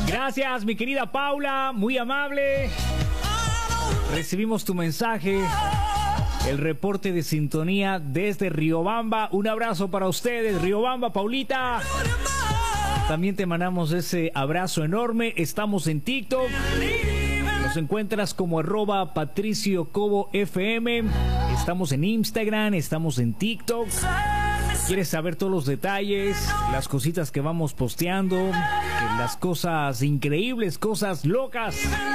Gracias, mi querida Paula, muy amable. Recibimos tu mensaje, el reporte de sintonía desde Riobamba. Un abrazo para ustedes, Riobamba, Paulita. También te mandamos ese abrazo enorme. Estamos en TikTok. Nos encuentras como @PatricioCoboFM. Estamos en Instagram, estamos en TikTok. ¿Quieres saber todos los detalles, las cositas que vamos posteando, las cosas increíbles, cosas locas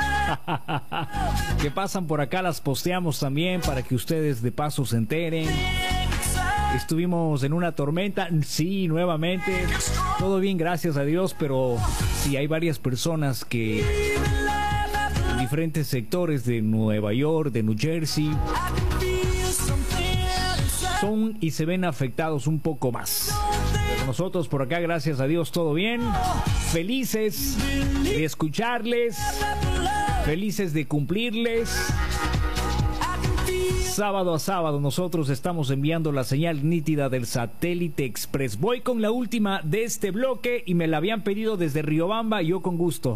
que pasan por acá? Las posteamos también para que ustedes de paso se enteren. Estuvimos en una tormenta, sí, nuevamente. Todo bien, gracias a Dios, pero sí hay varias personas que en diferentes sectores de Nueva York, de New Jersey, son y se ven afectados un poco más. Pero nosotros por acá, gracias a Dios, todo bien. Felices de escucharles, felices de cumplirles. Sábado a sábado nosotros estamos enviando la señal nítida del Satélite Express. Voy con la última de este bloque y me la habían pedido desde Riobamba, yo con gusto.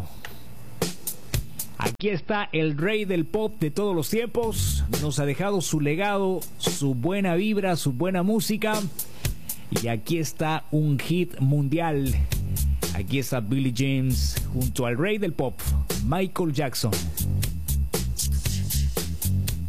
Aquí está el rey del pop de todos los tiempos. Nos ha dejado su legado, su buena vibra, su buena música. Y aquí está un hit mundial. Aquí está Billie Jean junto al rey del pop, Michael Jackson.